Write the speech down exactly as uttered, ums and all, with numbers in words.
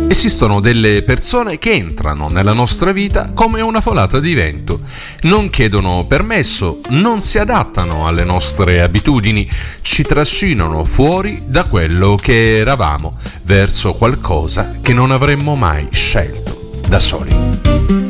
Esistono delle persone che entrano nella nostra vita come una folata di vento, non chiedono permesso, non si adattano alle nostre abitudini, ci trascinano fuori da quello che eravamo, verso qualcosa che non avremmo mai scelto da soli.